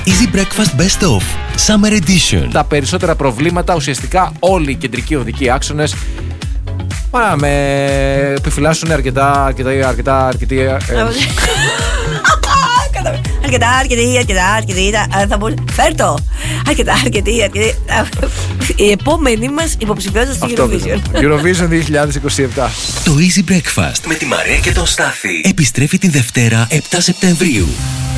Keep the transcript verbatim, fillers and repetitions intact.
Easy Breakfast Best Of Summer Edition. Τα περισσότερα προβλήματα, ουσιαστικά όλοι οι κεντρικοί οδικοί άξονες, μα με επιφυλάσσουν αρκετά, αρκετά, αρκετά, αρκετή... Ε, αρκετά, αρκετή, αρκετά, αρκετή, θα μπορούσε... Φέρ' το! Αρκετά, αρκετή, αρκετή... Η επόμενη μας υποψηφιότητα στη Eurovision. Eurovision είκοσι είκοσι επτά. Το Easy Breakfast με τη Μαρία και τον Στάθη επιστρέφει την Δευτέρα επτά Σεπτεμβρίου.